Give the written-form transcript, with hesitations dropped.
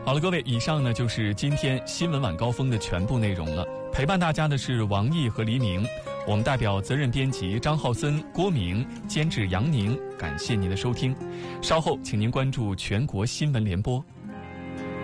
好了，各位，以上呢就是今天新闻晚高峰的全部内容了。陪伴大家的是王毅和黎明，我们代表责任编辑张浩森、郭明，监制杨宁，感谢您的收听。稍后请您关注全国新闻联播。